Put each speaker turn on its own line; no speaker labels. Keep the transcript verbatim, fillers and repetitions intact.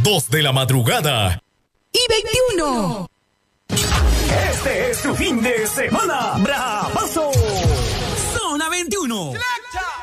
dos de la madrugada.
Y veintiuno.
Este es tu fin de semana, bravazo.
Zona veintiuno.
¡Selecta!